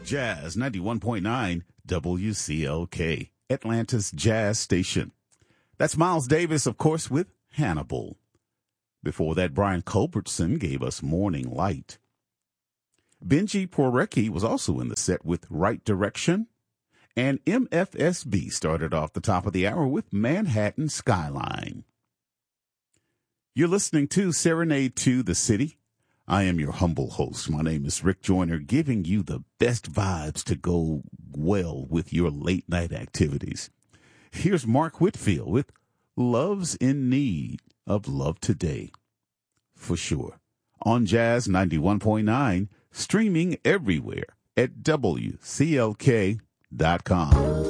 Jazz 91.9 WCLK, Atlanta's jazz station. That's Miles Davis, of course, with Hannibal. Before that, Brian Culbertson gave us Morning Light. Benji Porecki was also in the set with Right Direction. And MFSB started off the top of the hour with Manhattan Skyline. You're listening to Serenade to the City. I am your humble host. My name is Rick Joyner, giving you the best vibes to go well with your late night activities. Here's Mark Whitfield with Love's in Need of Love Today. For sure. On Jazz 91.9, streaming everywhere at WCLK.com.